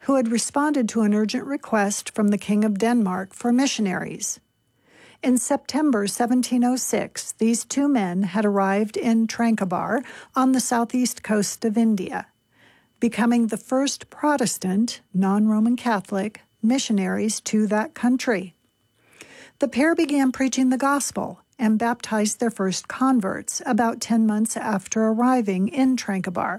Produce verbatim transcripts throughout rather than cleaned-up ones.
who had responded to an urgent request from the King of Denmark for missionaries. In September seventeen oh six, these two men had arrived in Tranquebar on the southeast coast of India, becoming the first Protestant, non-Roman Catholic, missionaries to that country. The pair began preaching the gospel and baptized their first converts about ten months after arriving in Tranquebar.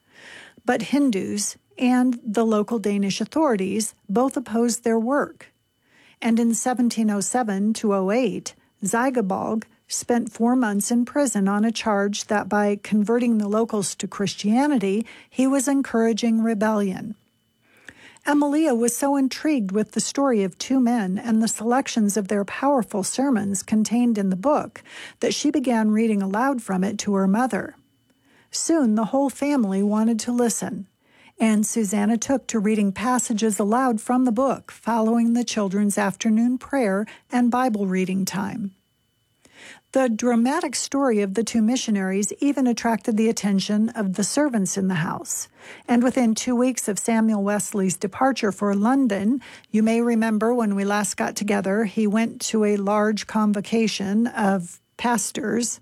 But Hindus and the local Danish authorities both opposed their work, and in seventeen oh seven to oh eight, Zygabalg spent four months in prison on a charge that by converting the locals to Christianity, he was encouraging rebellion. Amalia was so intrigued with the story of two men and the selections of their powerful sermons contained in the book that she began reading aloud from it to her mother. Soon the whole family wanted to listen, and Susanna took to reading passages aloud from the book following the children's afternoon prayer and Bible reading time. The dramatic story of the two missionaries even attracted the attention of the servants in the house. And within two weeks of Samuel Wesley's departure for London, you may remember when we last got together, he went to a large convocation of pastors.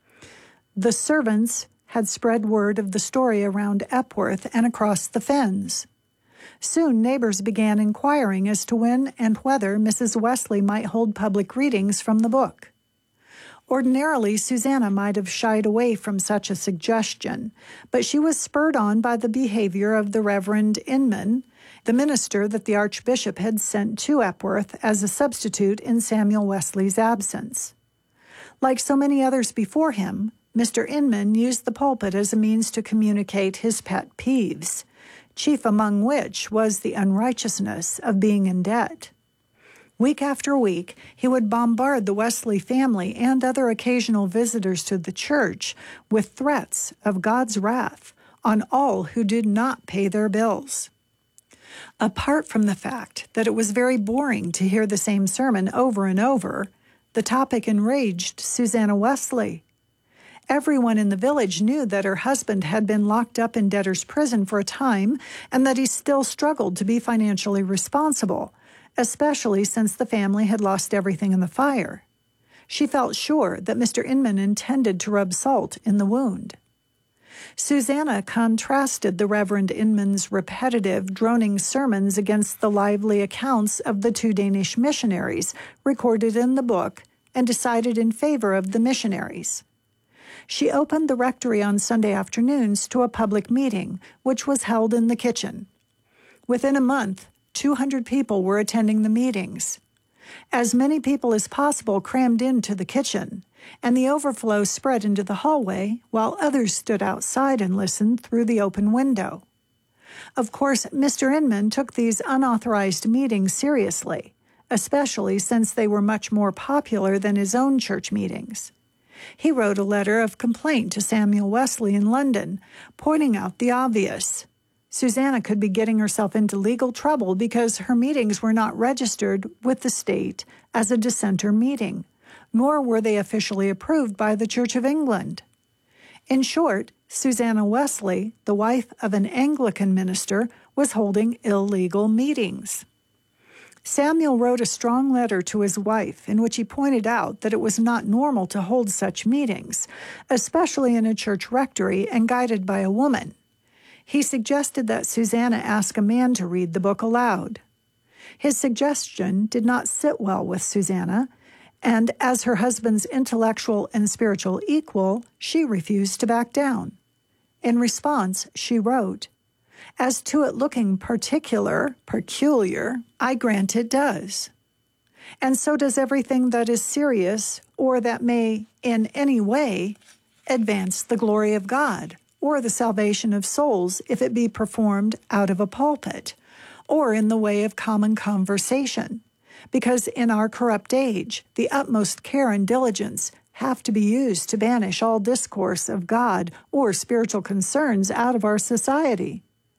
The servants had spread word of the story around Epworth and across the fens. Soon neighbors began inquiring as to when and whether Missus Wesley might hold public readings from the book. Ordinarily, Susanna might have shied away from such a suggestion, but she was spurred on by the behavior of the Reverend Inman, the minister that the Archbishop had sent to Epworth as a substitute in Samuel Wesley's absence. Like so many others before him, Mister Inman used the pulpit as a means to communicate his pet peeves, chief among which was the unrighteousness of being in debt. Week after week, he would bombard the Wesley family and other occasional visitors to the church with threats of God's wrath on all who did not pay their bills. Apart from the fact that it was very boring to hear the same sermon over and over, the topic enraged Susanna Wesley. Everyone in the village knew that her husband had been locked up in debtor's prison for a time and that he still struggled to be financially responsible, especially since the family had lost everything in the fire. She felt sure that Mister Inman intended to rub salt in the wound. Susanna contrasted the Reverend Inman's repetitive, droning sermons against the lively accounts of the two Danish missionaries recorded in the book and decided in favor of the missionaries. She opened the rectory on Sunday afternoons to a public meeting, which was held in the kitchen. Within a month, two hundred people were attending the meetings. As many people as possible crammed into the kitchen, and the overflow spread into the hallway, while others stood outside and listened through the open window. Of course, Mister Inman took these unauthorized meetings seriously, especially since they were much more popular than his own church meetings. He wrote a letter of complaint to Samuel Wesley in London, pointing out the obvious. Susanna could be getting herself into legal trouble because her meetings were not registered with the state as a dissenter meeting, nor were they officially approved by the Church of England. In short, Susanna Wesley, the wife of an Anglican minister, was holding illegal meetings. Samuel wrote a strong letter to his wife in which he pointed out that it was not normal to hold such meetings, especially in a church rectory and guided by a woman. He suggested that Susanna ask a man to read the book aloud. His suggestion did not sit well with Susanna, and as her husband's intellectual and spiritual equal, she refused to back down. In response, she wrote, "As to it looking particular, peculiar, I grant it does. And so does everything that is serious or that may in any way advance the glory of God, or the salvation of souls if it be performed out of a pulpit, or in the way of common conversation, because in our corrupt age the utmost care and diligence have to be used to banish all discourse of God or spiritual concerns out of our society.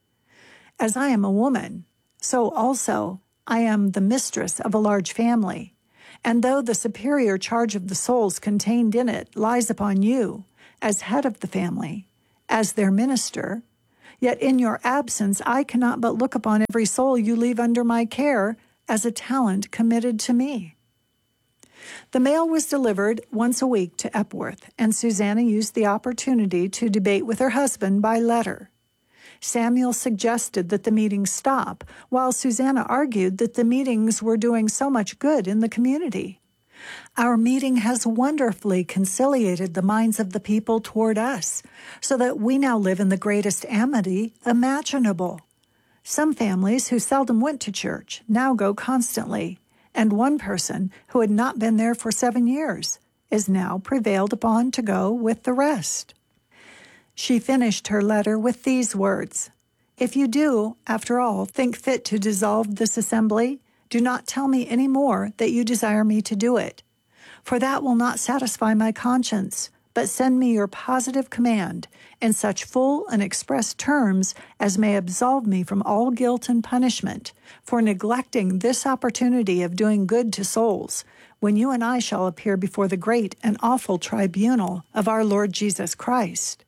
As I am a woman, so also I am the mistress of a large family, and though the superior charge of the souls contained in it lies upon you, as head of the family, as their minister, Yet in your absence I cannot but look upon every soul you leave under my care as a talent committed to me." The mail was delivered once a week to Epworth, and Susanna used the opportunity to debate with her husband by letter. Samuel suggested that the meetings stop, while Susanna argued that the meetings were doing so much good in the community. "Our meeting has wonderfully conciliated the minds of the people toward us, so that we now live in the greatest amity imaginable. Some families who seldom went to church now go constantly, and one person who had not been there for seven years is now prevailed upon to go with the rest." She finished her letter with these words: "If you do, after all, think fit to dissolve this assembly, do not tell me any more that you desire me to do it, for that will not satisfy my conscience, but send me your positive command in such full and express terms as may absolve me from all guilt and punishment for neglecting this opportunity of doing good to souls, when you and I shall appear before the great and awful tribunal of our Lord Jesus Christ."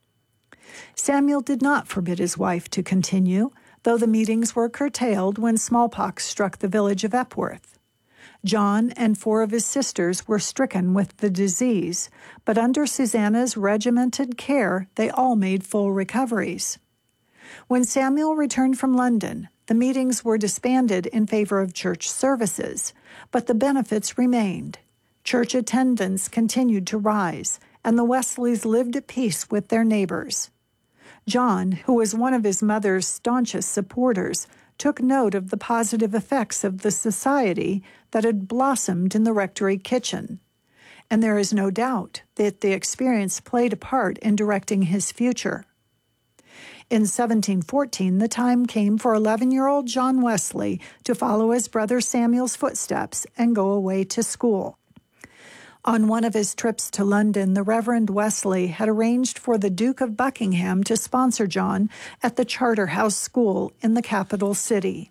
Samuel did not forbid his wife to continue, though the meetings were curtailed when smallpox struck the village of Epworth. John and four of his sisters were stricken with the disease, but under Susanna's regimented care, they all made full recoveries. When Samuel returned from London, the meetings were disbanded in favor of church services, but the benefits remained. Church attendance continued to rise, and the Wesleys lived at peace with their neighbors. John, who was one of his mother's staunchest supporters, took note of the positive effects of the society that had blossomed in the rectory kitchen, and there is no doubt that the experience played a part in directing his future. In seventeen fourteen, the time came for eleven-year-old John Wesley to follow his brother Samuel's footsteps and go away to school. On one of his trips to London, the Reverend Wesley had arranged for the Duke of Buckingham to sponsor John at the Charterhouse School in the capital city.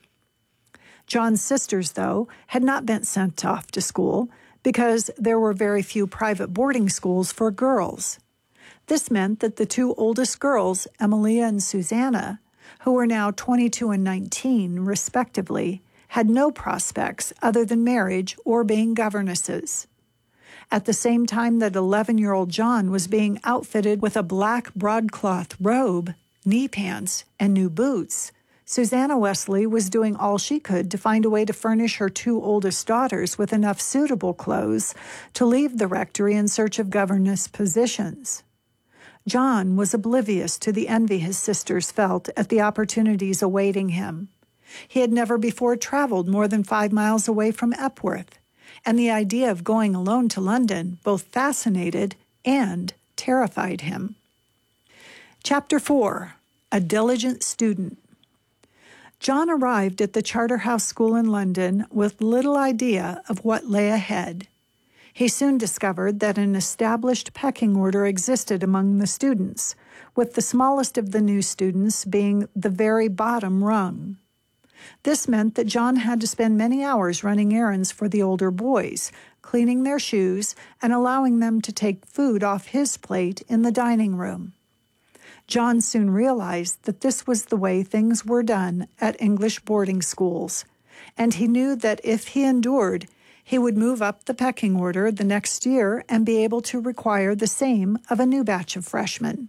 John's sisters, though, had not been sent off to school because there were very few private boarding schools for girls. This meant that the two oldest girls, Emilia and Susanna, who were now twenty-two and nineteen, respectively, had no prospects other than marriage or being governesses. At the same time that eleven-year-old John was being outfitted with a black broadcloth robe, knee pants, and new boots, Susanna Wesley was doing all she could to find a way to furnish her two oldest daughters with enough suitable clothes to leave the rectory in search of governess positions. John was oblivious to the envy his sisters felt at the opportunities awaiting him. He had never before traveled more than five miles away from Epworth, and the idea of going alone to London both fascinated and terrified him. Chapter four. A Diligent Student. John arrived at the Charterhouse School in London with little idea of what lay ahead. He soon discovered that an established pecking order existed among the students, with the smallest of the new students being the very bottom rung. This meant that John had to spend many hours running errands for the older boys, cleaning their shoes and allowing them to take food off his plate in the dining room. John soon realized that this was the way things were done at English boarding schools, and he knew that if he endured, he would move up the pecking order the next year and be able to require the same of a new batch of freshmen.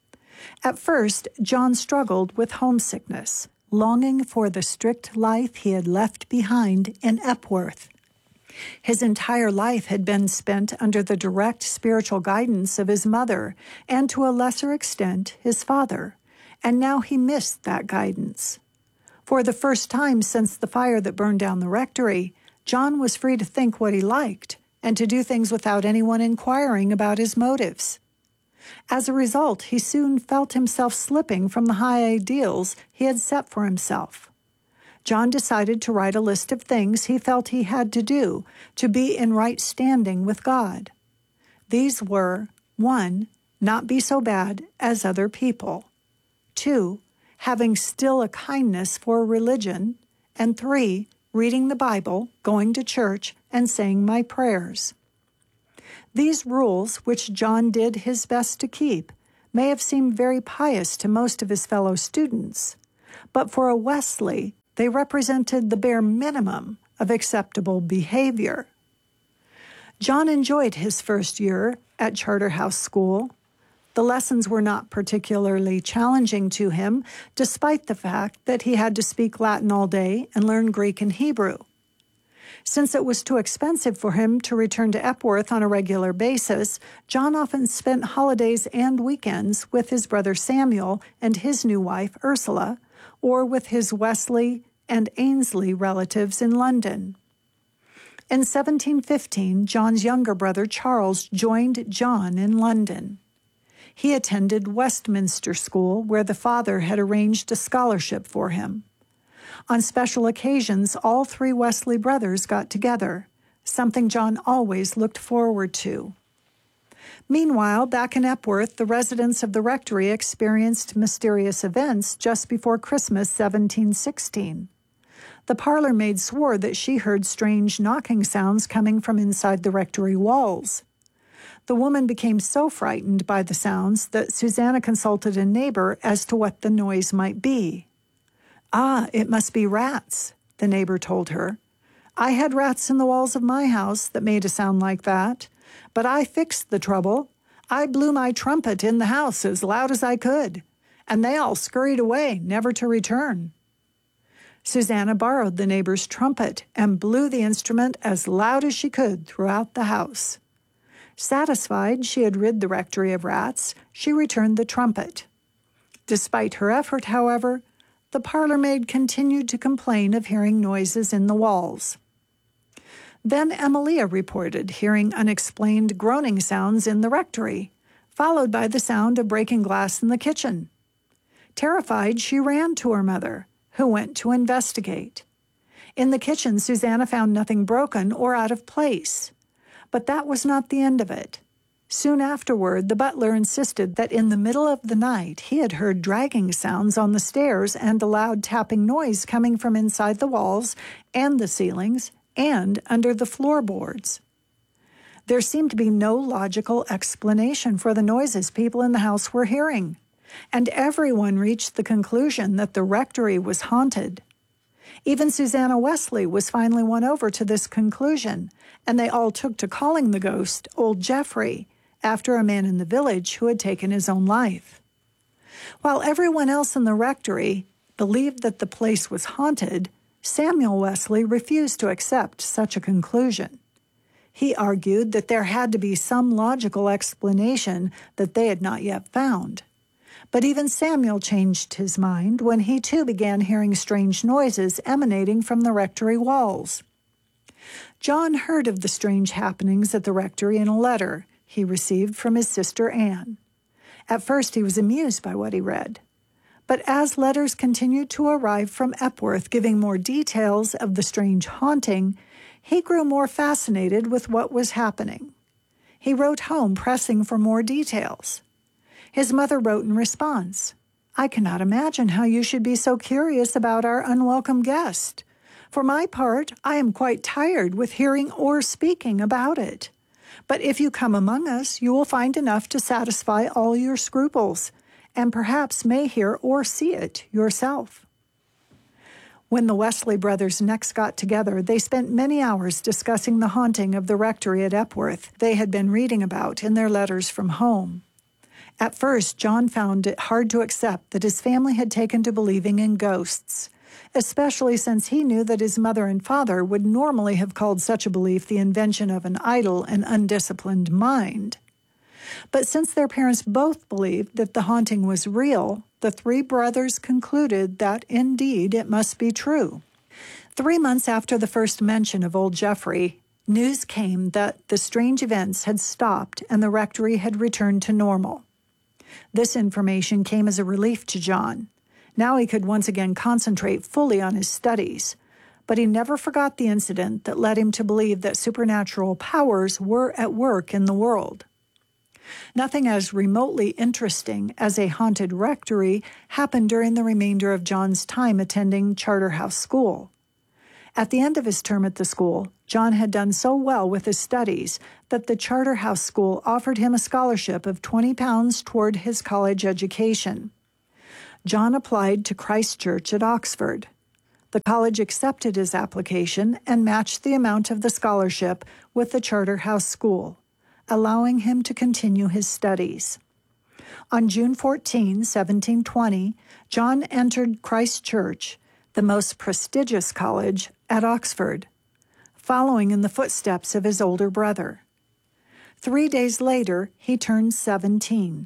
At first, John struggled with homesickness, longing for the strict life he had left behind in Epworth. His entire life had been spent under the direct spiritual guidance of his mother and, to a lesser extent, his father, and now he missed that guidance. For the first time since the fire that burned down the rectory, John was free to think what he liked and to do things without anyone inquiring about his motives. As a result, he soon felt himself slipping from the high ideals he had set for himself. John decided to write a list of things he felt he had to do to be in right standing with God. These were, one, not be so bad as other people; two, having still a kindness for religion; and three, reading the Bible, going to church, and saying my prayers. These rules, which John did his best to keep, may have seemed very pious to most of his fellow students, but for a Wesley, they represented the bare minimum of acceptable behavior. John enjoyed his first year at Charterhouse School. The lessons were not particularly challenging to him, despite the fact that he had to speak Latin all day and learn Greek and Hebrew. Since it was too expensive for him to return to Epworth on a regular basis, John often spent holidays and weekends with his brother Samuel and his new wife Ursula, or with his Wesley and Ainsley relatives in London. In seventeen fifteen, John's younger brother Charles joined John in London. He attended Westminster School, where the father had arranged a scholarship for him. On special occasions, all three Wesley brothers got together, something John always looked forward to. Meanwhile, back in Epworth, the residents of the rectory experienced mysterious events just before Christmas seventeen sixteen. The parlor maid swore that she heard strange knocking sounds coming from inside the rectory walls. The woman became so frightened by the sounds that Susanna consulted a neighbor as to what the noise might be. "Ah, it must be rats," the neighbor told her. "I had rats in the walls of my house that made a sound like that, but I fixed the trouble. I blew my trumpet in the house as loud as I could, and they all scurried away, never to return." Susanna borrowed the neighbor's trumpet and blew the instrument as loud as she could throughout the house. Satisfied she had rid the rectory of rats, she returned the trumpet. Despite her effort, however, the parlor maid continued to complain of hearing noises in the walls. Then Emilia reported hearing unexplained groaning sounds in the rectory, followed by the sound of breaking glass in the kitchen. Terrified, she ran to her mother, who went to investigate. In the kitchen, Susanna found nothing broken or out of place. But that was not the end of it. Soon afterward, the butler insisted that in the middle of the night he had heard dragging sounds on the stairs and a loud tapping noise coming from inside the walls and the ceilings and under the floorboards. There seemed to be no logical explanation for the noises people in the house were hearing, and everyone reached the conclusion that the rectory was haunted. Even Susanna Wesley was finally won over to this conclusion, and they all took to calling the ghost Old Jeffrey, after a man in the village who had taken his own life. While everyone else in the rectory believed that the place was haunted, Samuel Wesley refused to accept such a conclusion. He argued that there had to be some logical explanation that they had not yet found. But even Samuel changed his mind when he too began hearing strange noises emanating from the rectory walls. John heard of the strange happenings at the rectory in a letter he received from his sister Anne. At first he was amused by what he read. But as letters continued to arrive from Epworth giving more details of the strange haunting, he grew more fascinated with what was happening. He wrote home pressing for more details. His mother wrote in response, "I cannot imagine how you should be so curious about our unwelcome guest. For my part, I am quite tired with hearing or speaking about it. But if you come among us, you will find enough to satisfy all your scruples, and perhaps may hear or see it yourself." When the Wesley brothers next got together, they spent many hours discussing the haunting of the rectory at Epworth they had been reading about in their letters from home. At first, John found it hard to accept that his family had taken to believing in ghosts, especially since he knew that his mother and father would normally have called such a belief the invention of an idle and undisciplined mind. But since their parents both believed that the haunting was real, the three brothers concluded that indeed it must be true. Three months after the first mention of Old Jeffrey, news came that the strange events had stopped and the rectory had returned to normal. This information came as a relief to John. Now he could once again concentrate fully on his studies, but he never forgot the incident that led him to believe that supernatural powers were at work in the world. Nothing as remotely interesting as a haunted rectory happened during the remainder of John's time attending Charterhouse School. At the end of his term at the school, John had done so well with his studies that the Charterhouse School offered him a scholarship of twenty pounds toward his college education. John applied to Christ Church at Oxford. The college accepted his application and matched the amount of the scholarship with the Charterhouse School, allowing him to continue his studies. On June fourteenth, seventeen twenty, John entered Christ Church, the most prestigious college at Oxford, following in the footsteps of his older brother. Three days later, he turned seventeen.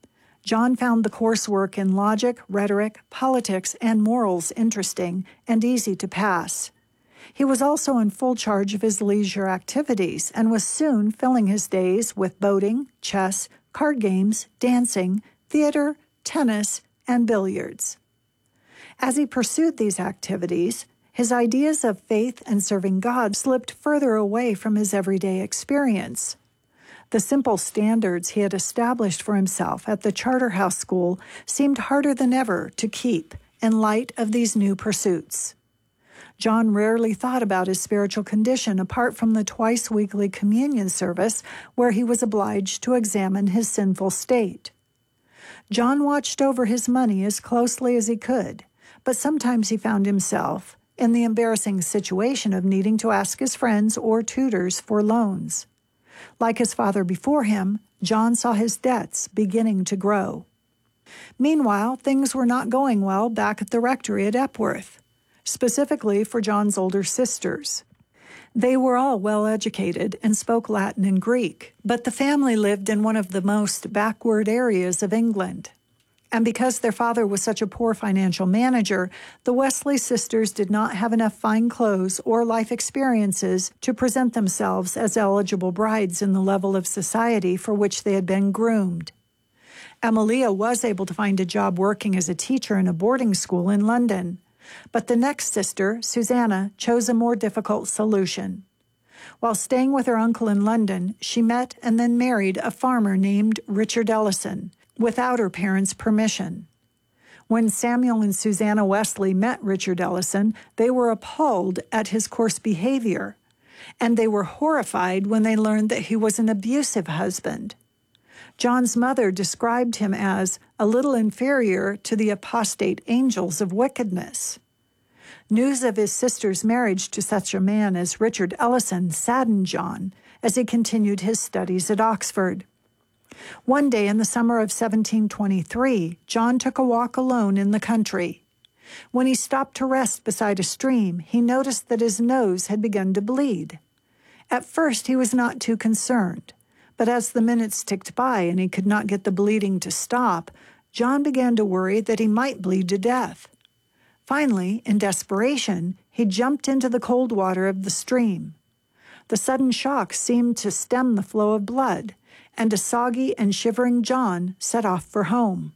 John found the coursework in logic, rhetoric, politics, and morals interesting and easy to pass. He was also in full charge of his leisure activities and was soon filling his days with boating, chess, card games, dancing, theater, tennis, and billiards. As he pursued these activities, his ideas of faith and serving God slipped further away from his everyday experience. The simple standards he had established for himself at the Charterhouse School seemed harder than ever to keep in light of these new pursuits. John rarely thought about his spiritual condition apart from the twice-weekly communion service where he was obliged to examine his sinful state. John watched over his money as closely as he could, but sometimes he found himself in the embarrassing situation of needing to ask his friends or tutors for loans. Like his father before him, John saw his debts beginning to grow. Meanwhile, things were not going well back at the rectory at Epworth, specifically for John's older sisters. They were all well-educated and spoke Latin and Greek, but the family lived in one of the most backward areas of England. And because their father was such a poor financial manager, the Wesley sisters did not have enough fine clothes or life experiences to present themselves as eligible brides in the level of society for which they had been groomed. Emilia was able to find a job working as a teacher in a boarding school in London, but the next sister, Susanna, chose a more difficult solution. While staying with her uncle in London, she met and then married a farmer named Richard Ellison, without her parents' permission. When Samuel and Susanna Wesley met Richard Ellison, they were appalled at his coarse behavior, and they were horrified when they learned that he was an abusive husband. John's mother described him as a little inferior to the apostate angels of wickedness. News of his sister's marriage to such a man as Richard Ellison saddened John as he continued his studies at Oxford. One day in the summer of seventeen twenty-three, John took a walk alone in the country. When he stopped to rest beside a stream, he noticed that his nose had begun to bleed. At first, he was not too concerned, but as the minutes ticked by and he could not get the bleeding to stop, John began to worry that he might bleed to death. Finally, in desperation, he jumped into the cold water of the stream. The sudden shock seemed to stem the flow of blood, and a soggy and shivering John set off for home.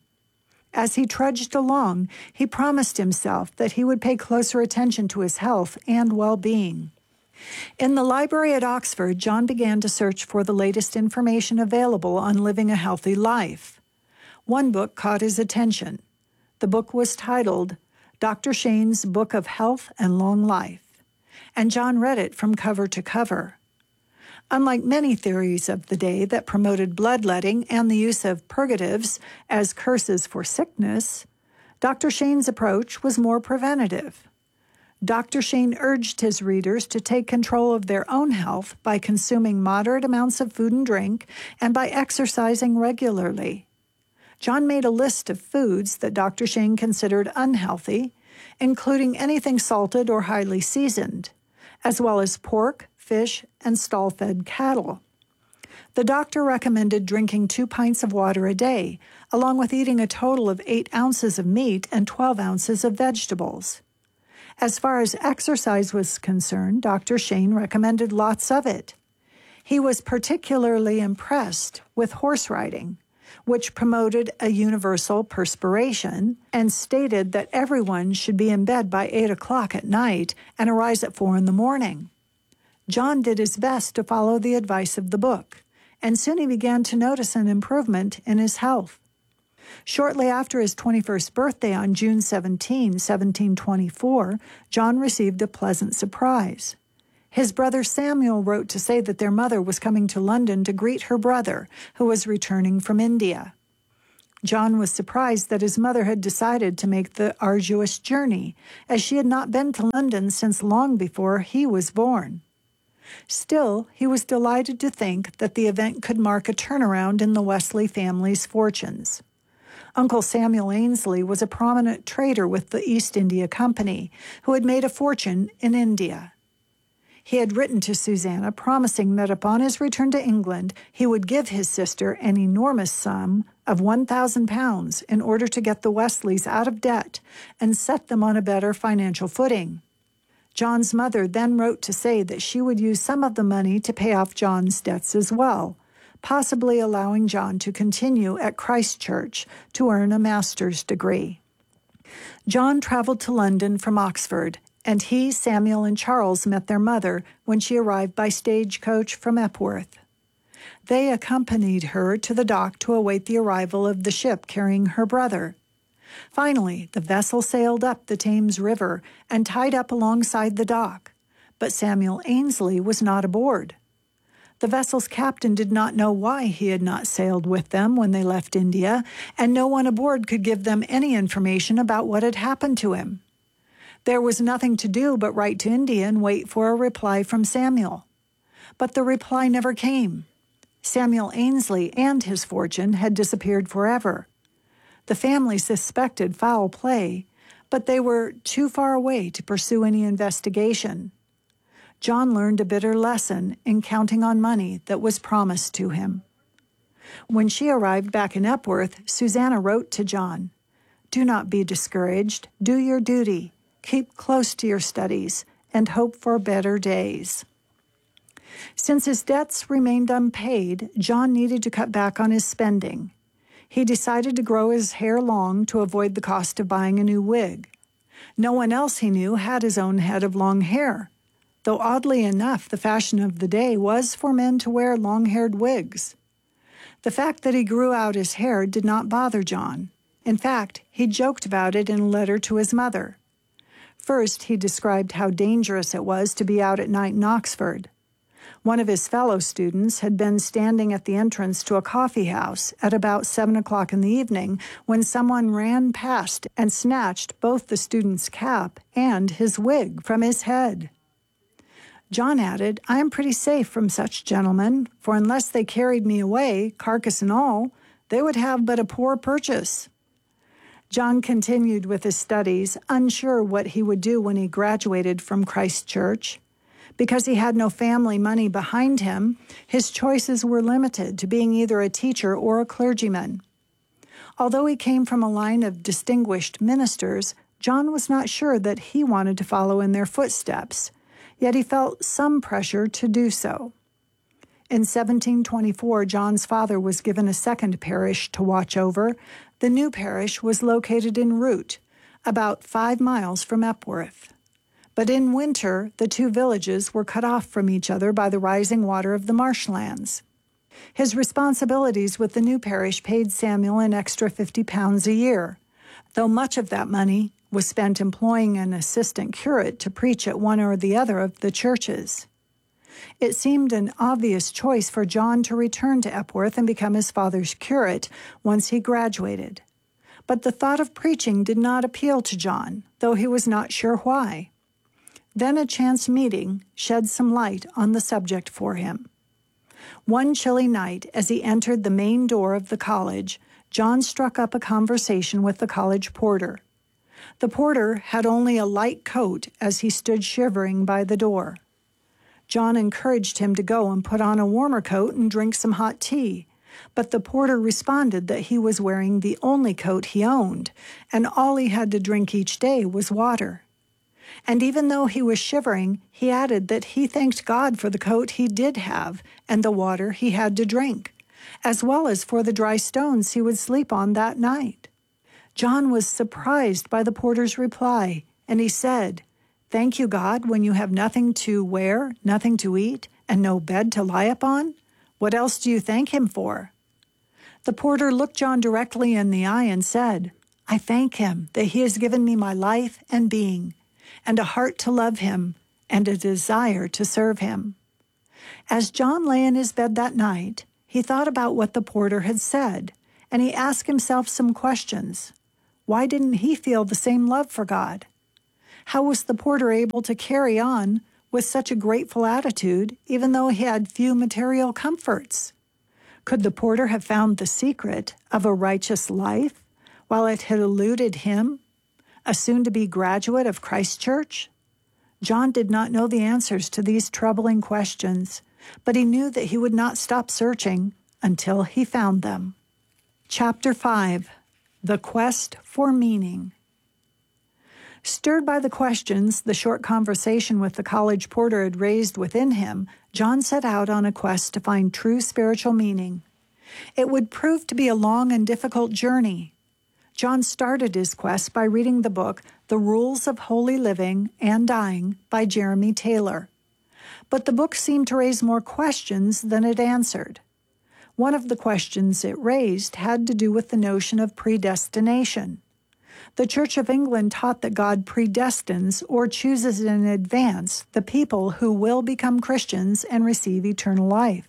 As he trudged along, he promised himself that he would pay closer attention to his health and well-being. In the library at Oxford, John began to search for the latest information available on living a healthy life. One book caught his attention. The book was titled Doctor Shane's Book of Health and Long Life, and John read it from cover to cover. Unlike many theories of the day that promoted bloodletting and the use of purgatives as curses for sickness, Doctor Shane's approach was more preventative. Doctor Shane urged his readers to take control of their own health by consuming moderate amounts of food and drink and by exercising regularly. John made a list of foods that Doctor Shane considered unhealthy, including anything salted or highly seasoned, as well as pork, fish, and stall-fed cattle. The doctor recommended drinking two pints of water a day, along with eating a total of eight ounces of meat and twelve ounces of vegetables. As far as exercise was concerned, Doctor Shane recommended lots of it. He was particularly impressed with horse riding, which promoted a universal perspiration and stated that everyone should be in bed by eight o'clock at night and arise at four in the morning. John did his best to follow the advice of the book, and soon he began to notice an improvement in his health. Shortly after his twenty-first birthday on June seventeenth, seventeen twenty-four, John received a pleasant surprise. His brother Samuel wrote to say that their mother was coming to London to greet her brother, who was returning from India. John was surprised that his mother had decided to make the arduous journey, as she had not been to London since long before he was born. Still, he was delighted to think that the event could mark a turnaround in the Wesley family's fortunes. Uncle Samuel Ainsley was a prominent trader with the East India Company, who had made a fortune in India. He had written to Susanna promising that upon his return to England, he would give his sister an enormous sum of one thousand pounds in order to get the Wesleys out of debt and set them on a better financial footing. John's mother then wrote to say that she would use some of the money to pay off John's debts as well, possibly allowing John to continue at Christ Church to earn a master's degree. John traveled to London from Oxford, and he, Samuel, and Charles met their mother when she arrived by stagecoach from Epworth. They accompanied her to the dock to await the arrival of the ship carrying her brother. Finally, the vessel sailed up the Thames River and tied up alongside the dock, but Samuel Ainsley was not aboard. The vessel's captain did not know why he had not sailed with them when they left India, and no one aboard could give them any information about what had happened to him. There was nothing to do but write to India and wait for a reply from Samuel. But the reply never came. Samuel Ainsley and his fortune had disappeared forever. The family suspected foul play, but they were too far away to pursue any investigation. John learned a bitter lesson in counting on money that was promised to him. When she arrived back in Epworth, Susanna wrote to John, "Do not be discouraged. Do your duty. Keep close to your studies and hope for better days." Since his debts remained unpaid, John needed to cut back on his spending. He decided to grow his hair long to avoid the cost of buying a new wig. No one else he knew had his own head of long hair, though oddly enough, the fashion of the day was for men to wear long-haired wigs. The fact that he grew out his hair did not bother John. In fact, he joked about it in a letter to his mother. First, he described how dangerous it was to be out at night in Oxford. One of his fellow students had been standing at the entrance to a coffee house at about seven o'clock in the evening when someone ran past and snatched both the student's cap and his wig from his head. John added, "I am pretty safe from such gentlemen, for unless they carried me away, carcass and all, they would have but a poor purchase." John continued with his studies, unsure what he would do when he graduated from Christ Church. Because he had no family money behind him, his choices were limited to being either a teacher or a clergyman. Although he came from a line of distinguished ministers, John was not sure that he wanted to follow in their footsteps, yet he felt some pressure to do so. In seventeen twenty-four, John's father was given a second parish to watch over. The new parish was located in Root, about five miles from Epworth. But in winter, the two villages were cut off from each other by the rising water of the marshlands. His responsibilities with the new parish paid Samuel an extra fifty pounds a year, though much of that money was spent employing an assistant curate to preach at one or the other of the churches. It seemed an obvious choice for John to return to Epworth and become his father's curate once he graduated. But the thought of preaching did not appeal to John, though he was not sure why. Then a chance meeting shed some light on the subject for him. One chilly night, as he entered the main door of the college, John struck up a conversation with the college porter. The porter had only a light coat as he stood shivering by the door. John encouraged him to go and put on a warmer coat and drink some hot tea, but the porter responded that he was wearing the only coat he owned, and all he had to drink each day was water. And even though he was shivering, he added that he thanked God for the coat he did have and the water he had to drink, as well as for the dry stones he would sleep on that night. John was surprised by the porter's reply, and he said, "Thank you, God, when you have nothing to wear, nothing to eat, and no bed to lie upon? What else do you thank him for?" The porter looked John directly in the eye and said, "I thank him that he has given me my life and being, and a heart to love him, and a desire to serve him." As John lay in his bed that night, he thought about what the porter had said, and he asked himself some questions. Why didn't he feel the same love for God? How was the porter able to carry on with such a grateful attitude, even though he had few material comforts? Could the porter have found the secret of a righteous life while it had eluded him, a soon-to-be graduate of Christ Church? John did not know the answers to these troubling questions, but he knew that he would not stop searching until he found them. Chapter five. The Quest for Meaning. Stirred by the questions the short conversation with the college porter had raised within him, John set out on a quest to find true spiritual meaning. It would prove to be a long and difficult journey. John started his quest by reading the book The Rules of Holy Living and Dying by Jeremy Taylor. But the book seemed to raise more questions than it answered. One of the questions it raised had to do with the notion of predestination. The Church of England taught that God predestines or chooses in advance the people who will become Christians and receive eternal life.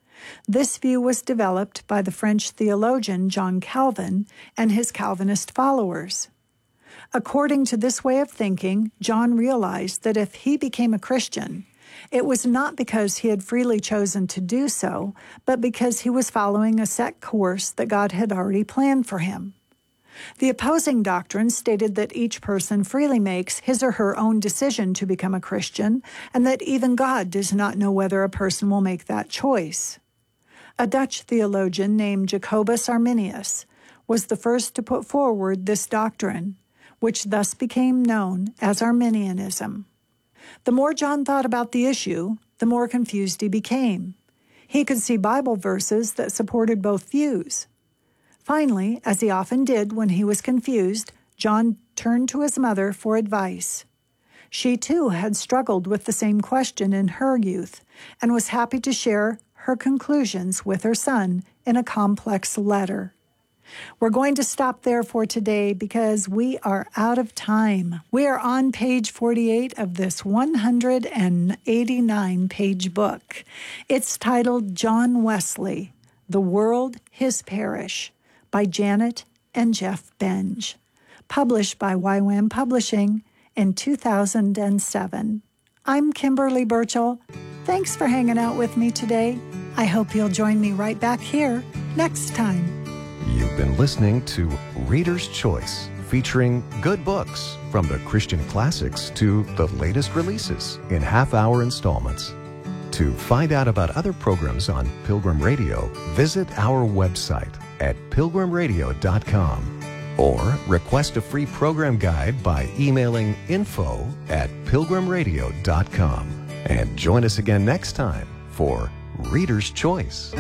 This view was developed by the French theologian John Calvin and his Calvinist followers. According to this way of thinking, John realized that if he became a Christian, it was not because he had freely chosen to do so, but because he was following a set course that God had already planned for him. The opposing doctrine stated that each person freely makes his or her own decision to become a Christian, and that even God does not know whether a person will make that choice. A Dutch theologian named Jacobus Arminius was the first to put forward this doctrine, which thus became known as Arminianism. The more John thought about the issue, the more confused he became. He could see Bible verses that supported both views. Finally, as he often did when he was confused, John turned to his mother for advice. She, too, had struggled with the same question in her youth and was happy to share her conclusions with her son in a complex letter. We're going to stop there for today because we are out of time. We are on page forty-eight of this one hundred eighty-nine page book. It's titled John Wesley, The World, His Parish, by Janet and Jeff Benge, published by Y WAM Publishing in two thousand seven. I'm Kimberly Burchell. Thanks for hanging out with me today. I hope you'll join me right back here next time. You've been listening to Reader's Choice, featuring good books from the Christian classics to the latest releases in half-hour installments. To find out about other programs on Pilgrim Radio, visit our website at pilgrim radio dot com or request a free program guide by emailing info at pilgrim radio dot com. And join us again next time for Reader's Choice.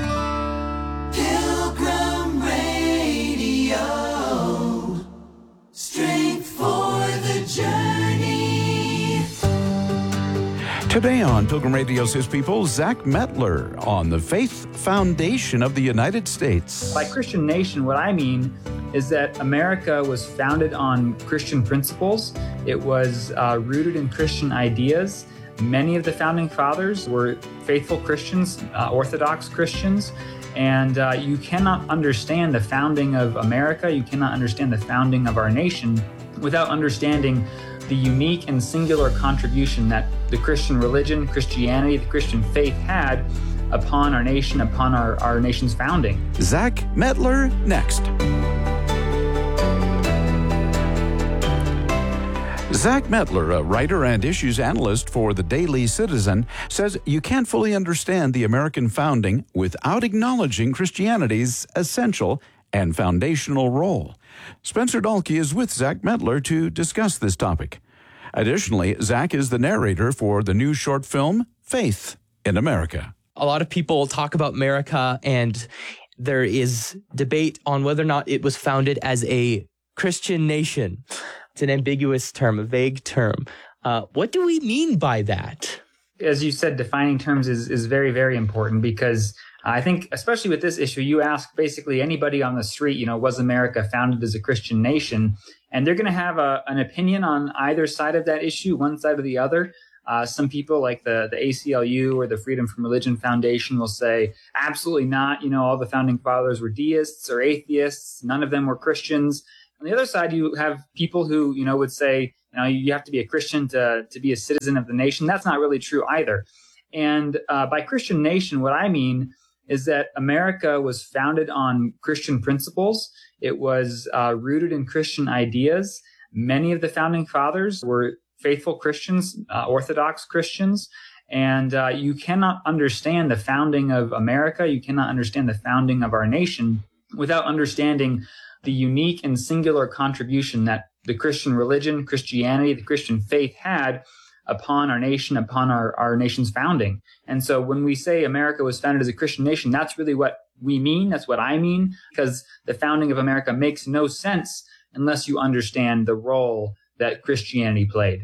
Pilgrim Radio, strength for the journey. Today on Pilgrim Radio's His People, Zach Mettler on the Faith Foundation of the United States. By Christian nation, what I mean is that America was founded on Christian principles. It was uh, rooted in Christian ideas. Many of the founding fathers were faithful Christians, uh, Orthodox Christians, and uh, you cannot understand the founding of America, you cannot understand the founding of our nation without understanding the unique and singular contribution that the Christian religion, Christianity, the Christian faith had upon our nation, upon our, our nation's founding. Zach Mettler next. Zach Mettler, a writer and issues analyst for the Daily Citizen, says you can't fully understand the American founding without acknowledging Christianity's essential and foundational role. Spencer Dahlke is with Zach Mettler to discuss this topic. Additionally, Zach is the narrator for the new short film, Faith in America. A lot of people talk about America, and there is debate on whether or not it was founded as a Christian nation. It's an ambiguous term, a vague term. Uh, what do we mean by that? As you said, defining terms is, is very, very important because I think, especially with this issue, you ask basically anybody on the street, you know, was America founded as a Christian nation? And they're going to have a, an opinion on either side of that issue, one side or the other. Uh, some people like the, the A C L U or the Freedom from Religion Foundation will say, absolutely not. You know, all the founding fathers were deists or atheists. None of them were Christians. On the other side, you have people who, you know, would say, you know, you have to be a Christian to, to be a citizen of the nation. That's not really true either. And uh, by Christian nation, what I mean is that America was founded on Christian principles. It was uh, rooted in Christian ideas. Many of the founding fathers were faithful Christians, uh, Orthodox Christians. And uh, you cannot understand the founding of America. You cannot understand the founding of our nation without understanding the unique and singular contribution that the Christian religion, Christianity, the Christian faith had upon our nation, upon our, our nation's founding. And so when we say America was founded as a Christian nation, that's really what we mean. That's what I mean, because the founding of America makes no sense unless you understand the role that Christianity played.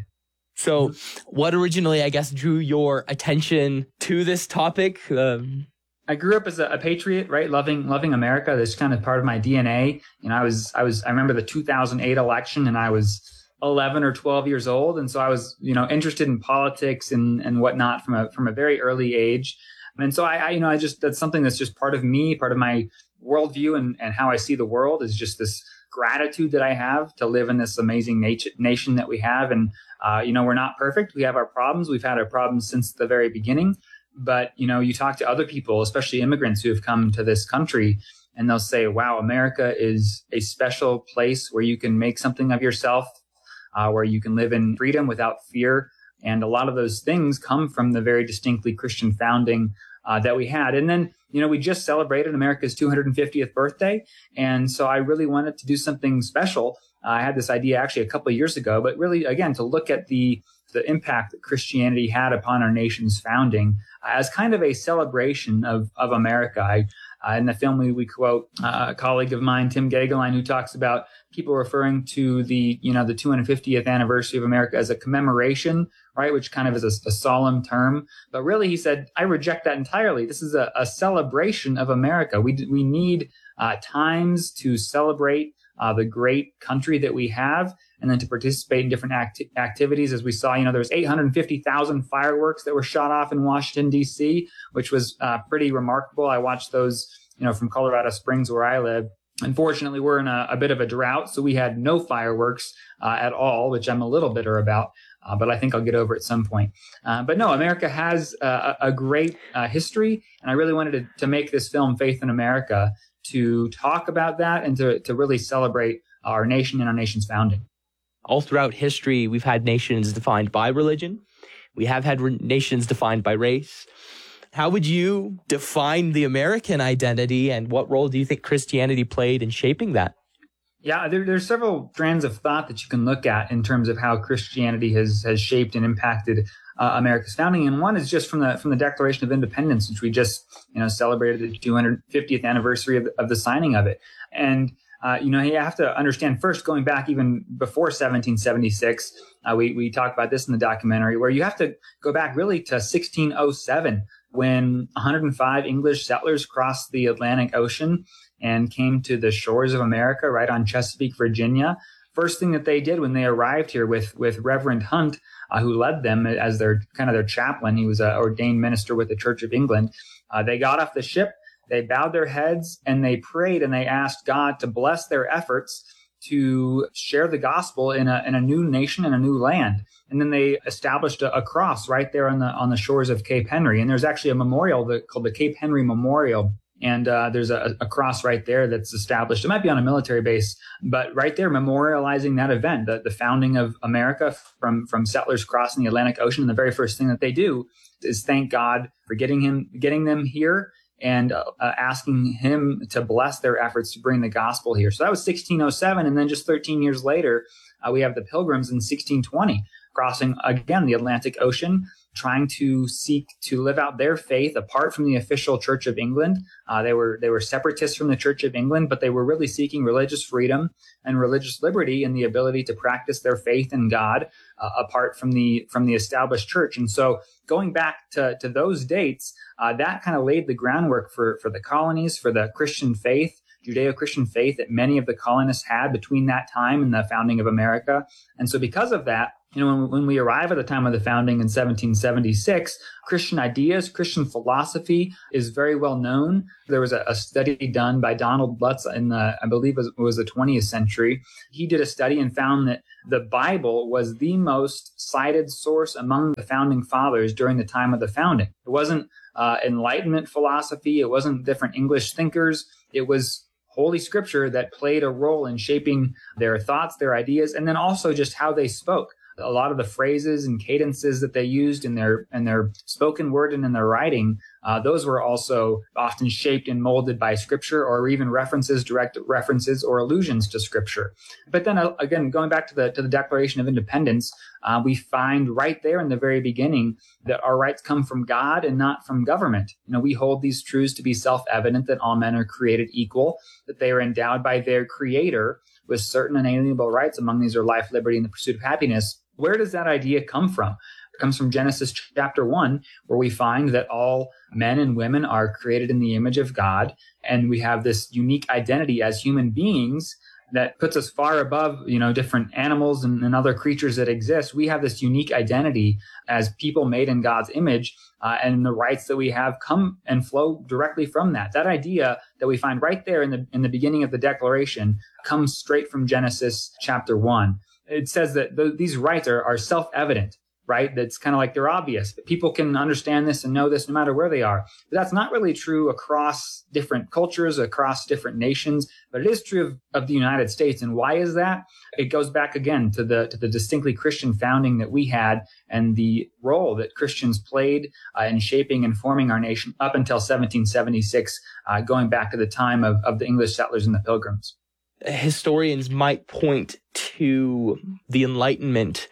So what originally, I guess, drew your attention to this topic? Um... I grew up as a, a patriot, right? Loving, loving America. That's kind of part of my D N A. You know, I was, I was, I remember the two thousand eight election, and I was eleven or twelve years old. And so I was, you know, interested in politics and, and whatnot from a, from a very early age. And so I, I, you know, I just, that's something that's just part of me, part of my worldview and, and how I see the world is just this gratitude that I have to live in this amazing nat- nation that we have. And, uh, you know, we're not perfect. We have our problems. We've had our problems since the very beginning. But, you know, you talk to other people, especially immigrants who have come to this country, and they'll say, wow, America is a special place where you can make something of yourself, uh, where you can live in freedom without fear. And a lot of those things come from the very distinctly Christian founding uh, that we had. And then, you know, we just celebrated America's two hundred fiftieth birthday. And so I really wanted to do something special. Uh, I had this idea actually a couple of years ago, but really, again, to look at the the impact that Christianity had upon our nation's founding uh, as kind of a celebration of, of America. I, uh, in the film, we, we quote uh, a colleague of mine, Tim Gageline, who talks about people referring to the, you know, the two hundred fiftieth anniversary of America as a commemoration, right, which kind of is a, a solemn term. But really, he said, I reject that entirely. This is a, a celebration of America. We, we need uh, times to celebrate uh, the great country that we have, and then to participate in different acti- activities. As we saw, you know, there was eight hundred fifty thousand fireworks that were shot off in Washington, D C, which was uh, pretty remarkable. I watched those, you know, from Colorado Springs, where I live. Unfortunately, we're in a, a bit of a drought, so we had no fireworks uh, at all, which I'm a little bitter about, uh, but I think I'll get over at some point. Uh, but no, America has uh, a great uh, history, and I really wanted to, to make this film, Faith in America, to talk about that and to, to really celebrate our nation and our nation's founding. All throughout history, we've had nations defined by religion. We have had re- nations defined by race. How would you define the American identity, and what role do you think Christianity played in shaping that? Yeah, there, there's several strands of thought that you can look at in terms of how Christianity has has shaped and impacted uh, America's founding. And one is just from the from the Declaration of Independence, which we just you know celebrated the two hundred fiftieth anniversary of, of the signing of it. And Uh, you know, you have to understand first, going back even before seventeen seventy-six, uh, we, we talk about this in the documentary, where you have to go back really to sixteen oh seven, when one hundred five English settlers crossed the Atlantic Ocean and came to the shores of America, right on Chesapeake, Virginia. First thing that they did when they arrived here with, with Reverend Hunt, uh, who led them as their kind of their chaplain, he was an ordained minister with the Church of England, uh, they got off the ship. They bowed their heads and they prayed and they asked God to bless their efforts to share the gospel in a in a new nation and a new land. And then they established a, a cross right there on the on the shores of Cape Henry. And there's actually a memorial that, called the Cape Henry Memorial. And uh, there's a, a cross right there that's established. It might be on a military base, but right there memorializing that event, the, the founding of America from, from settlers crossing the Atlantic Ocean. And the very first thing that they do is thank God for getting him getting them here and uh, asking him to bless their efforts to bring the gospel here. So that was sixteen oh seven. And then just thirteen years later, uh, we have the Pilgrims in sixteen twenty. crossing, again, the Atlantic Ocean, trying to seek to live out their faith apart from the official Church of England. Uh, they were they were separatists from the Church of England, but they were really seeking religious freedom and religious liberty and the ability to practice their faith in God uh, apart from the from the established church. And so going back to, to those dates, uh, that kind of laid the groundwork for, for the colonies, for the Christian faith, Judeo-Christian faith that many of the colonists had between that time and the founding of America. And so because of that, you know, when, when we arrive at the time of the founding in seventeen seventy-six, Christian ideas, Christian philosophy is very well known. There was a, a study done by Donald Lutz in the, I believe it was, it was the twentieth century. He did a study and found that the Bible was the most cited source among the founding fathers during the time of the founding. It wasn't uh, Enlightenment philosophy. It wasn't different English thinkers. It was Holy Scripture that played a role in shaping their thoughts, their ideas, and then also just how they spoke. A lot of the phrases and cadences that they used in their in their spoken word and in their writing, uh, those were also often shaped and molded by Scripture, or even references, direct references or allusions to Scripture. But then uh, again, going back to the to the Declaration of Independence, uh, we find right there in the very beginning that our rights come from God and not from government. You know, we hold these truths to be self-evident, that all men are created equal, that they are endowed by their Creator with certain unalienable rights. Among these are life, liberty, and the pursuit of happiness. Where does that idea come from? It comes from Genesis chapter one, where we find that all men and women are created in the image of God, and we have this unique identity as human beings that puts us far above, you know, different animals and, and other creatures that exist. We have this unique identity as people made in God's image, uh, and the rights that we have come and flow directly from that. That idea that we find right there in the in the beginning of the Declaration comes straight from Genesis chapter one. It says that th- these rights are, are self-evident, right? That's kind of like they're obvious. People can understand this and know this no matter where they are. But that's not really true across different cultures, across different nations, but it is true of, of the United States. And why is that? It goes back again to the to the distinctly Christian founding that we had and the role that Christians played uh, in shaping and forming our nation up until seventeen seventy-six, uh, going back to the time of, of the English settlers and the Pilgrims. Historians might point to the Enlightenment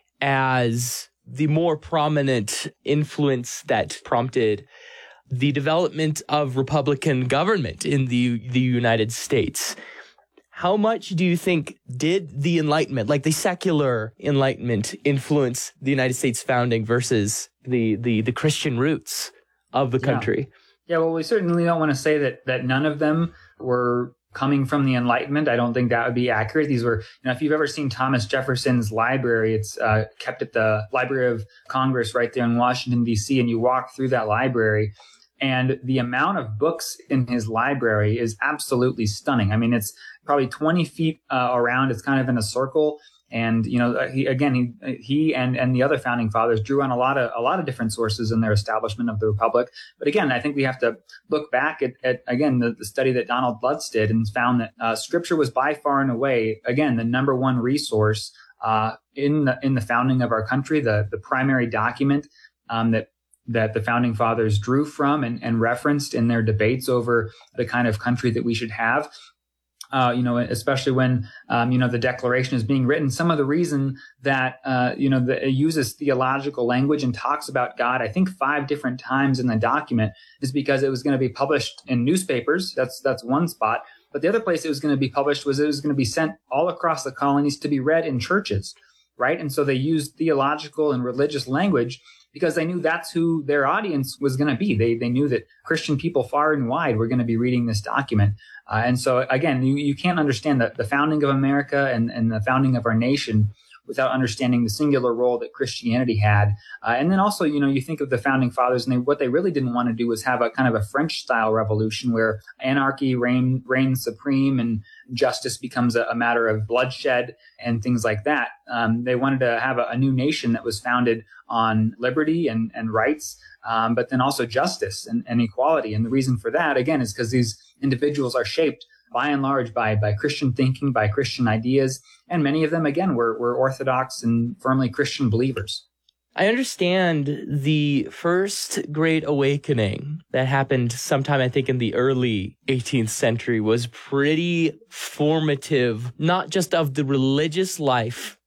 as the more prominent influence that prompted the development of Republican government in the, the United States. How much do you think did the Enlightenment, like the secular Enlightenment, influence the United States founding versus the, the, the Christian roots of the country? Yeah, yeah well, we certainly don't want to say that, that none of them were coming from the Enlightenment. I don't think that would be accurate. These were, you know, if you've ever seen Thomas Jefferson's library, it's uh, kept at the Library of Congress right there in Washington, D C, and you walk through that library, and the amount of books in his library is absolutely stunning. I mean, it's probably twenty feet uh, around. It's kind of in a circle. And, you know, he, again, he, he and, and the other founding fathers drew on a lot of, a lot of different sources in their establishment of the Republic. But again, I think we have to look back at, at again, the, the study that Donald Lutz did and found that uh, Scripture was by far and away, again, the number one resource uh, in the, in the founding of our country, the, the primary document um, that, that the founding fathers drew from and, and referenced in their debates over the kind of country that we should have. Uh, you know, especially when, um, you know, the Declaration is being written. Some of the reason that, uh, you know, the, it uses theological language and talks about God, I think five different times in the document, is because it was going to be published in newspapers. That's, that's one spot. But the other place it was going to be published was it was going to be sent all across the colonies to be read in churches, right? And so they used theological and religious language because they knew that's who their audience was going to be. They they knew that Christian people far and wide were going to be reading this document. Uh, and so, again, you, you can't understand the, the founding of America and, and the founding of our nation without understanding the singular role that Christianity had. Uh, and then also, you know, you think of the founding fathers, and they, what they really didn't want to do was have a kind of a French-style revolution where anarchy reign, reigns supreme and justice becomes a, a matter of bloodshed and things like that. Um, they wanted to have a, a new nation that was founded on liberty and, and rights, um, but then also justice and, and equality. And the reason for that, again, is because these individuals are shaped by and large by, by Christian thinking, by Christian ideas. And many of them, again, were, were Orthodox and firmly Christian believers. I understand the first Great Awakening that happened sometime, I think, in the early eighteenth century was pretty formative, not just of the religious life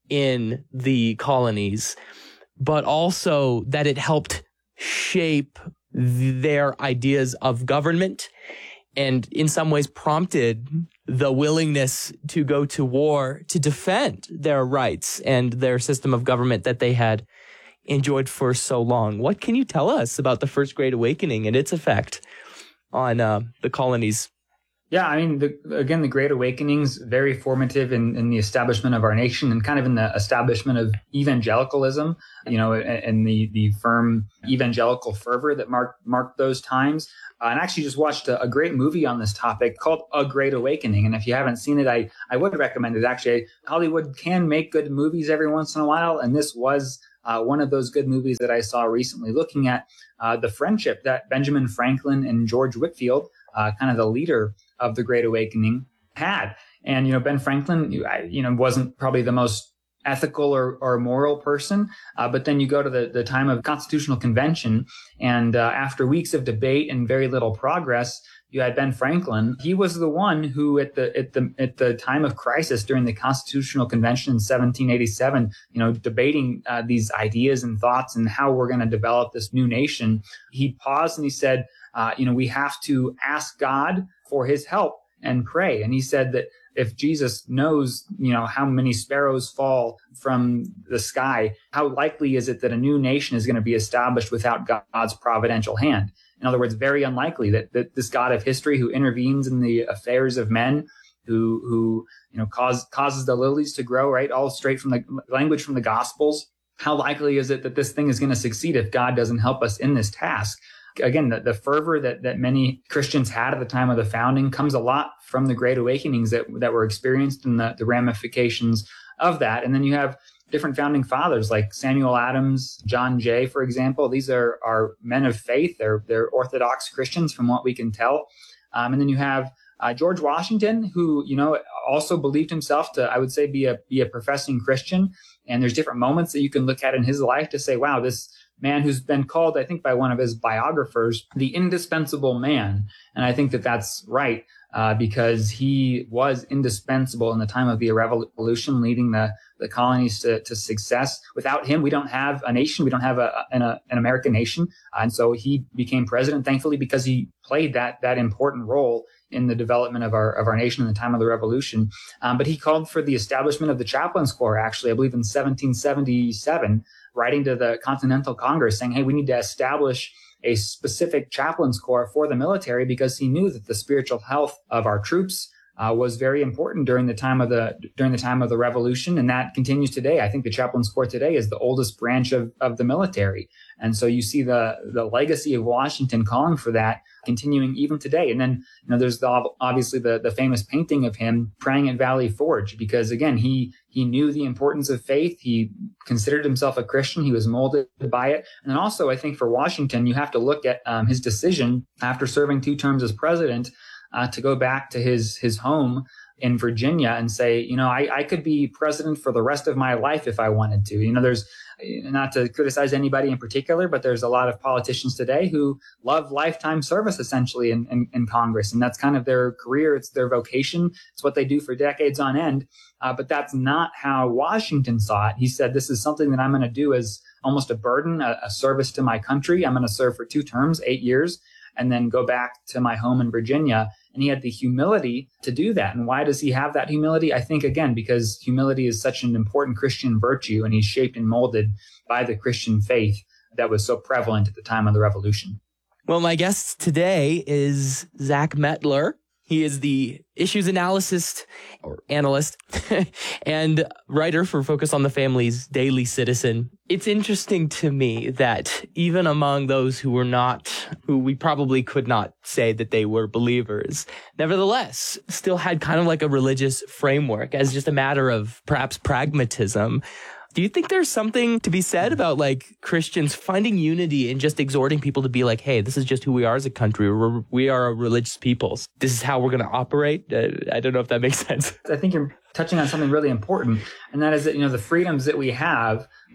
in the colonies, but also that it helped shape their ideas of government and in some ways prompted the willingness to go to war to defend their rights and their system of government that they had enjoyed for so long. What can you tell us about the First Great Awakening and its effect on uh, the colonies? Yeah, I mean, the, again, the Great Awakening's very formative in, in the establishment of our nation and kind of in the establishment of evangelicalism, you know, and, and the, the firm evangelical fervor that marked, marked those times. Uh, and actually just watched a, a great movie on this topic called A Great Awakening. And if you haven't seen it, I, I would recommend it. Actually, Hollywood can make good movies every once in a while. And this was uh, one of those good movies that I saw recently, looking at uh, the friendship that Benjamin Franklin and George Whitefield, uh, kind of the leader of the Great Awakening, had. And, you know, Ben Franklin, you know, wasn't probably the most ethical or, or moral person. Uh, but then you go to the, the time of Constitutional Convention, and uh, after weeks of debate and very little progress, you had Ben Franklin. He was the one who, at the at the at the time of crisis during the Constitutional Convention in seventeen eighty-seven, you know, debating uh, these ideas and thoughts and how we're going to develop this new nation, he paused and he said, uh, you know, we have to ask God for His help and pray. And he said that if Jesus knows, you know, how many sparrows fall from the sky, how likely is it that a new nation is going to be established without God's providential hand? In other words, very unlikely that, that this God of history who intervenes in the affairs of men, who, who, you know, cause, causes the lilies to grow, right? All straight from the language from the Gospels. How likely is it that this thing is going to succeed if God doesn't help us in this task? Again, the, the fervor that, that many Christians had at the time of the founding comes a lot from the Great Awakenings that, that were experienced and the, the ramifications of that. And then you have different founding fathers like Samuel Adams, John Jay, for example. These are, are men of faith. They're, they're Orthodox Christians from what we can tell. Um, and then you have uh, George Washington, who, you know, also believed himself to, I would say, be a, be a professing Christian. And there's different moments that you can look at in his life to say, wow, this man who's been called, I think, by one of his biographers, the indispensable man. And I think that that's right, uh, because he was indispensable in the time of the revolution, leading the, the colonies to, to success. Without him, we don't have a nation. We don't have a, an, a, an American nation. And so he became president, thankfully, because he played that, that important role in the development of our, of our nation in the time of the revolution. Um, but he called for the establishment of the Chaplains Corps, actually, I believe in seventeen seventy-seven, writing to the Continental Congress saying, hey, we need to establish a specific chaplains corps for the military, because he knew that the spiritual health of our troops uh, was very important during the time of the during the time of the revolution, and that continues today. I think the chaplains corps today is the oldest branch of, of the military, and so you see the the legacy of Washington calling for that continuing even today. And then, you know, there's the, obviously the the famous painting of him praying at Valley Forge, because again, he he knew the importance of faith. He considered himself a Christian. He was molded by it. And then also, I think for Washington, you have to look at um, his decision after serving two terms as president uh, to go back to his his home in Virginia and say, you know, I, I could be president for the rest of my life if I wanted to. You know, there's, not to criticize anybody in particular, but there's a lot of politicians today who love lifetime service essentially in, in, in Congress. And that's kind of their career. It's their vocation. It's what they do for decades on end. Uh, but that's not how Washington saw it. He said, this is something that I'm going to do as almost a burden, a, a service to my country. I'm going to serve for two terms, eight years, and then go back to my home in Virginia. And he had the humility to do that. And why does he have that humility? I think, again, because humility is such an important Christian virtue, and he's shaped and molded by the Christian faith that was so prevalent at the time of the revolution. Well, my guest today is Zach Mettler. He is the issues analyst or analyst and writer for Focus on the Family's Daily Citizen. It's interesting to me that even among those who were not, who we probably could not say that they were believers, nevertheless, still had kind of like a religious framework as just a matter of perhaps pragmatism. Do you think there's something to be said about like Christians finding unity and just exhorting people to be like, hey, this is just who we are as a country. We're, we are a religious people. This is how we're going to operate. Uh, I don't know if that makes sense. I think you're touching on something really important, and that is that, you know, the freedoms that we have,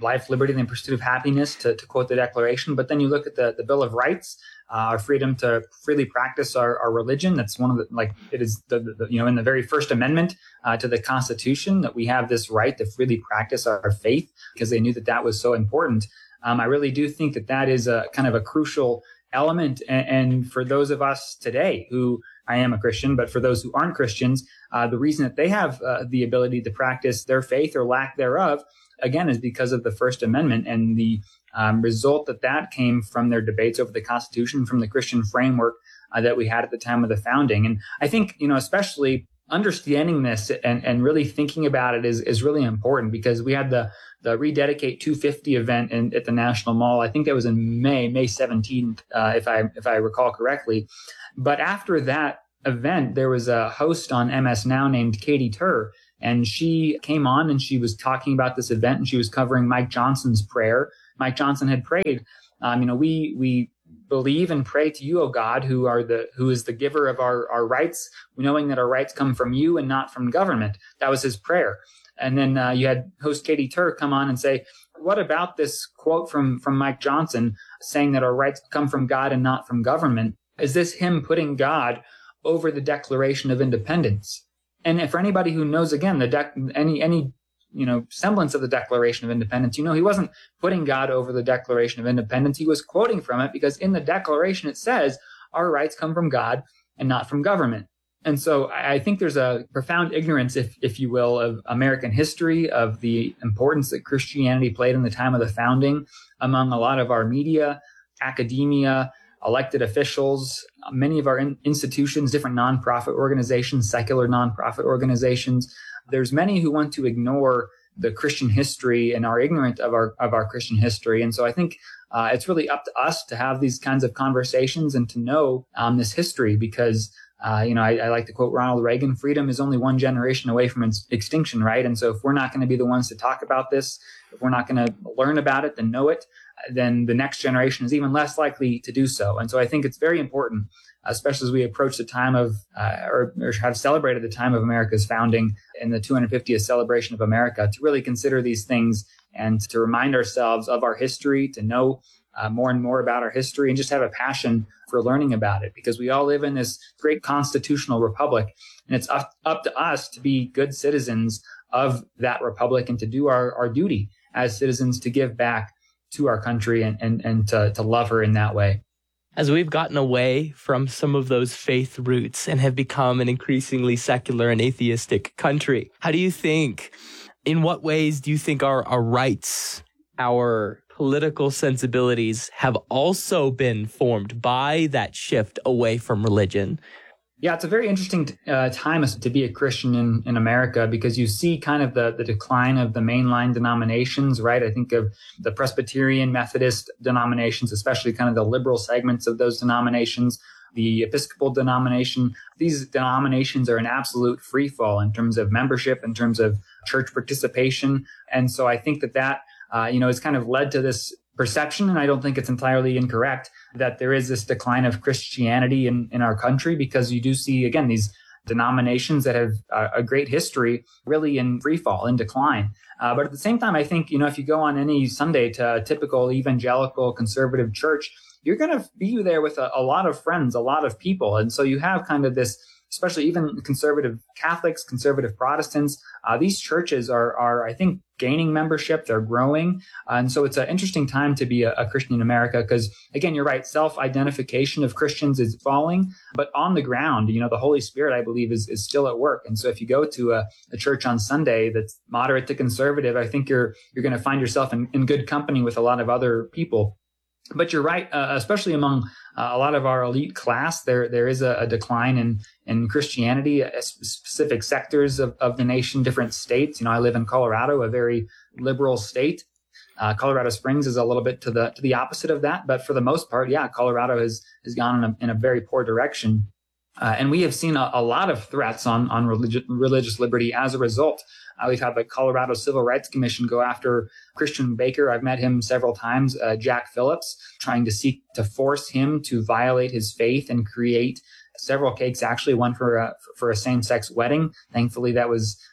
life, liberty, and the pursuit of happiness, to, to quote the Declaration. But then you look at the, the Bill of Rights, uh, our freedom to freely practice our, our religion. That's one of the, like, it is, the, the you know, in the very First Amendment uh, to the Constitution, that we have this right to freely practice our, our faith, because they knew that that was so important. Um, I really do think that that is a kind of a crucial element. And, and for those of us today who, I am a Christian, but for those who aren't Christians, uh, the reason that they have uh, the ability to practice their faith or lack thereof, again, is because of the First Amendment and the um, result that that came from their debates over the Constitution, from the Christian framework uh, that we had at the time of the founding. And I think, you know, especially understanding this and, and really thinking about it is, is really important, because we had the, the Rededicate two fifty event in, at the National Mall. I think that was in May, May seventeenth, uh, if I, if I recall correctly. But after that event, there was a host on M S Now named Katie Tur, and she came on and she was talking about this event, and she was covering Mike Johnson's prayer. Mike Johnson had prayed, um, you know, we we believe and pray to you, O God, who are the who is the giver of our, our rights, knowing that our rights come from you and not from government. That was his prayer. And then uh, you had host Katie Tur come on and say, what about this quote from, from Mike Johnson saying that our rights come from God and not from government? Is this him putting God over the Declaration of Independence? And for anybody who knows, again, the dec- any any you know semblance of the Declaration of Independence, you know he wasn't putting God over the Declaration of Independence. He was quoting from it, because in the Declaration it says our rights come from God and not from government. And so I think there's a profound ignorance, if if you will, of American history, of the importance that Christianity played in the time of the founding among a lot of our media, academia, elected officials, many of our in- institutions, different nonprofit organizations, secular nonprofit organizations. There's many who want to ignore the Christian history and are ignorant of our of our Christian history. And so I think uh, it's really up to us to have these kinds of conversations and to know um, this history, because Uh, you know, I, I like to quote Ronald Reagan, freedom is only one generation away from its extinction, right? And so if we're not going to be the ones to talk about this, if we're not going to learn about it, then know it, then the next generation is even less likely to do so. And so I think it's very important, especially as we approach the time of, uh, or, or have celebrated the time of America's founding and the two hundred fiftieth celebration of America, to really consider these things and to remind ourselves of our history, to know Uh, more and more about our history, and just have a passion for learning about it, because we all live in this great constitutional republic, and it's up, up to us to be good citizens of that republic and to do our, our duty as citizens to give back to our country and, and, and to, to love her in that way. As we've gotten away from some of those faith roots and have become an increasingly secular and atheistic country, how do you think, in what ways do you think our, our rights, our political sensibilities have also been formed by that shift away from religion? Yeah, it's a very interesting uh, time to be a Christian in, in America, because you see kind of the, the decline of the mainline denominations, right? I think of the Presbyterian, Methodist denominations, especially kind of the liberal segments of those denominations, the Episcopal denomination. These denominations are an absolute free fall in terms of membership, in terms of church participation. And so I think that that Uh, you know, it's kind of led to this perception, and I don't think it's entirely incorrect, that there is this decline of Christianity in, in our country, because you do see, again, these denominations that have uh, a great history really in free fall, in decline. Uh, but at the same time, I think, you know, if you go on any Sunday to a typical evangelical conservative church, you're going to be there with a, a lot of friends, a lot of people. And so you have kind of this, especially even conservative Catholics, conservative Protestants, uh, these churches are, are, I think, gaining membership. They're growing. Uh, and so it's an interesting time to be a, a Christian in America, because, again, you're right, self-identification of Christians is falling, but on the ground, you know, the Holy Spirit, I believe, is, is still at work. And so if you go to a, a church on Sunday that's moderate to conservative, I think you're you're going to find yourself in, in good company with a lot of other people. But you're right, uh, especially among uh, a lot of our elite class, there there is a, a decline in in Christianity, uh, specific sectors of, of the nation, different states. You know, I live in Colorado, a very liberal state. Uh, Colorado Springs is a little bit to the to the opposite of that, but for the most part, yeah, Colorado has has gone in a, in a very poor direction, uh, and we have seen a, a lot of threats on on religi- religious liberty as a result. Uh, we've had the Colorado Civil Rights Commission go after Christian Baker. I've met him several times, uh, Jack Phillips, trying to seek to force him to violate his faith and create several cakes, actually one for a, for a same-sex wedding. Thankfully, that was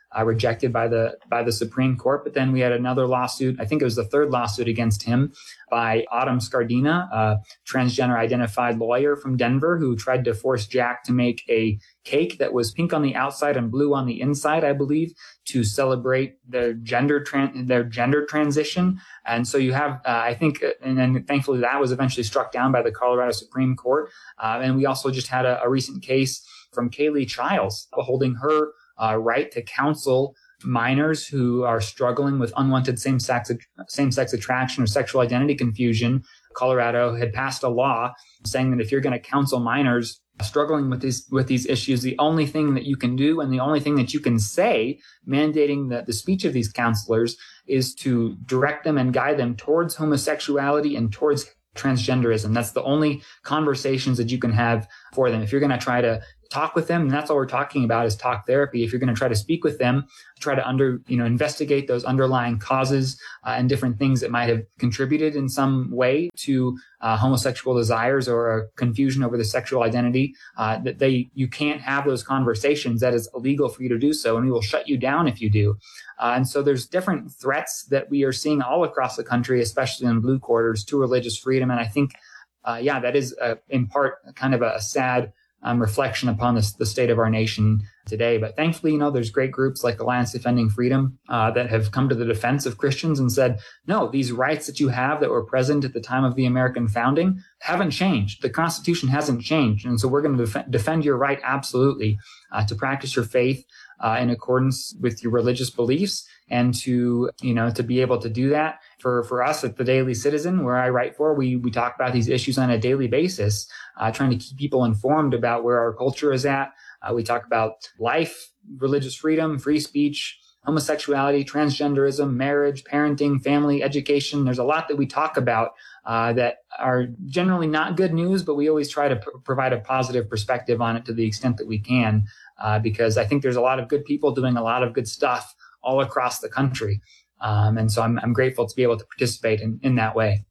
uh, rejected by the by the Supreme Court. But then we had another lawsuit. I think it was the third lawsuit against him by Autumn Scardina, a transgender identified lawyer from Denver who tried to force Jack to make a cake that was pink on the outside and blue on the inside, I believe, to celebrate their gender tran- their gender transition. And so you have, uh, I think, and then thankfully that was eventually struck down by the Colorado Supreme Court. Uh, and we also just had a, a recent case from Kaylee Childs holding her uh, right to counsel minors who are struggling with unwanted same-sex same-sex attraction or sexual identity confusion. Colorado had passed a law saying that if you're going to counsel minors struggling with these with these issues, the only thing that you can do and the only thing that you can say, mandating the, the speech of these counselors, is to direct them and guide them towards homosexuality and towards transgenderism. That's the only conversations that you can have for them. If you're going to try to talk with them, and that's all we're talking about is talk therapy. If you're going to try to speak with them, try to under, you know, investigate those underlying causes uh, and different things that might have contributed in some way to uh, homosexual desires or a confusion over the sexual identity, uh, that they, you can't have those conversations. That is illegal for you to do so, and we will shut you down if you do. Uh, and so there's different threats that we are seeing all across the country, especially in blue quarters, to religious freedom. And I think, uh, yeah, that is uh, in part kind of a, a sad Um, reflection upon this, the state of our nation today. But thankfully, you know, there's great groups like Alliance Defending Freedom uh, that have come to the defense of Christians and said, no, these rights that you have that were present at the time of the American founding haven't changed. The Constitution hasn't changed. And so we're going to def- defend your right absolutely uh, to practice your faith uh, in accordance with your religious beliefs, and to, you know, to be able to do that. For, for us at the Daily Citizen, where I write for, we, we talk about these issues on a daily basis, uh, trying to keep people informed about where our culture is at. Uh, we talk about life, religious freedom, free speech, homosexuality, transgenderism, marriage, parenting, family, education. There's a lot that we talk about uh, that are generally not good news, but we always try to pr- provide a positive perspective on it to the extent that we can, uh, because I think there's a lot of good people doing a lot of good stuff all across the country. Um, and so I'm, I'm grateful to be able to participate in, in that way.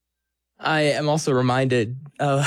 I am also reminded, uh,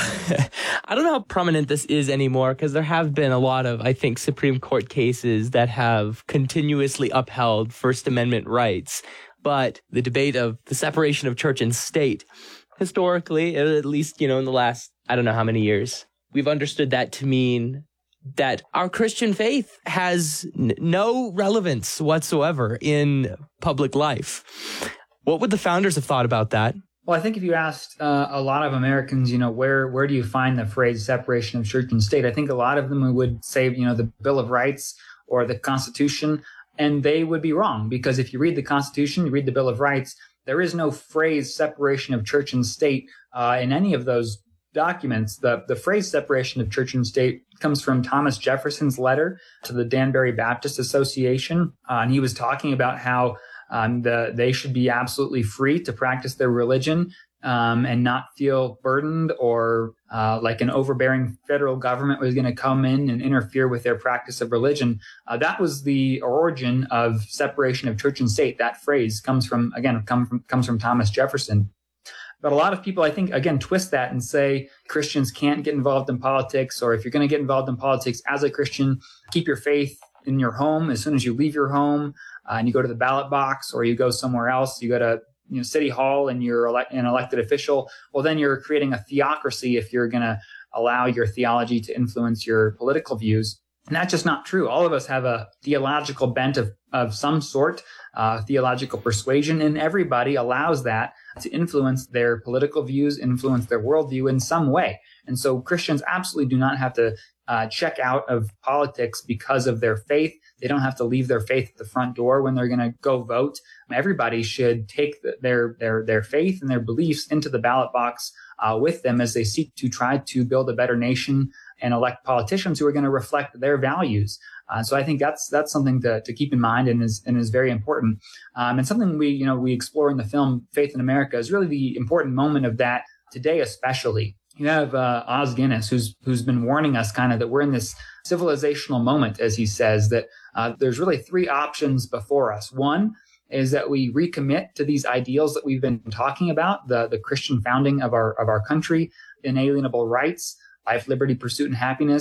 I don't know how prominent this is anymore, because there have been a lot of, I think, Supreme Court cases that have continuously upheld First Amendment rights. But the debate of the separation of church and state, historically, at least, you know, in the last, I don't know how many years, we've understood that to mean that our Christian faith has n- no relevance whatsoever in public life. What would the founders have thought about that? Well, I think if you asked uh, a lot of Americans, you know, where where do you find the phrase separation of church and state? I think a lot of them would say, you know, the Bill of Rights or the Constitution, and they would be wrong, because if you read the Constitution, you read the Bill of Rights, there is no phrase separation of church and state uh, in any of those documents. The, the phrase separation of church and state comes from Thomas Jefferson's letter to the Danbury Baptist Association. Uh, and he was talking about how um, the, they should be absolutely free to practice their religion um, and not feel burdened or uh, like an overbearing federal government was going to come in and interfere with their practice of religion. Uh, that was the origin of separation of church and state. That phrase comes from, again, come from, comes from Thomas Jefferson. But a lot of people, I think, again, twist that and say Christians can't get involved in politics, or if you're going to get involved in politics as a Christian, keep your faith in your home. As soon as you leave your home uh, and you go to the ballot box, or you go somewhere else, you go to you know City Hall and you're ele- an elected official, well, then you're creating a theocracy if you're going to allow your theology to influence your political views. And that's just not true. All of us have a theological bent of, of some sort, uh, theological persuasion, and everybody allows that to influence their political views, influence their worldview in some way. And so Christians absolutely do not have to uh, check out of politics because of their faith. They don't have to leave their faith at the front door when they're going to go vote. Everybody should take the, their their their faith and their beliefs into the ballot box uh, with them as they seek to try to build a better nation and elect politicians who are going to reflect their values. Uh, so I think that's that's something to, to keep in mind and is and is very important. Um, and something we you know we explore in the film Faith in America is really the important moment of that today, especially. You have uh, Os Guinness, who's who's been warning us kind of that we're in this civilizational moment, as he says, that uh, there's really three options before us. One is that we recommit to these ideals that we've been talking about, the the Christian founding of our of our country, inalienable rights, life, liberty, pursuit, and happiness,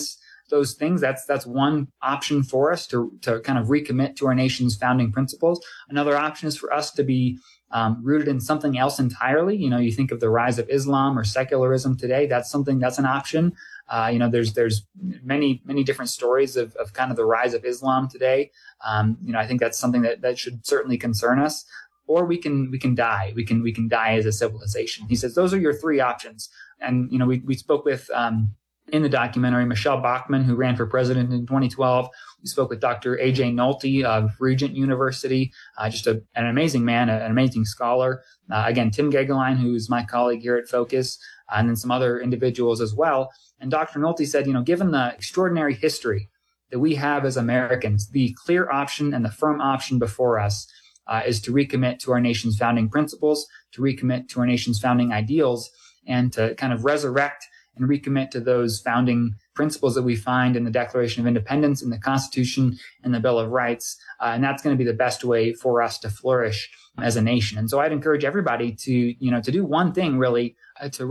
those things, that's that's one option for us to, to kind of recommit to our nation's founding principles. Another option is for us to be um, rooted in something else entirely. You know, you think of the rise of Islam or secularism today. That's something that's an option. Uh, you know, there's there's many many different stories of, of kind of the rise of Islam today. Um, you know, I think that's something that, that should certainly concern us. Or we can we can die. We can we can die as a civilization. He says those are your three options. And you know, we we spoke with um, in the documentary Michelle Bachmann, who ran for president in twenty twelve. We spoke with Doctor A J Nolte of Regent University, uh, just a, an amazing man, a, an amazing scholar. Uh, again, Tim Gegeline, who is my colleague here at Focus, uh, and then some other individuals as well. And Doctor Nolte said, you know, given the extraordinary history that we have as Americans, the clear option and the firm option before us uh, is to recommit to our nation's founding principles, to recommit to our nation's founding ideals, and to kind of resurrect and recommit to those founding principles that we find in the Declaration of Independence, in the Constitution, and the Bill of Rights. Uh, and that's going to be the best way for us to flourish as a nation. And so I'd encourage everybody to, you know, to do one thing really, uh, to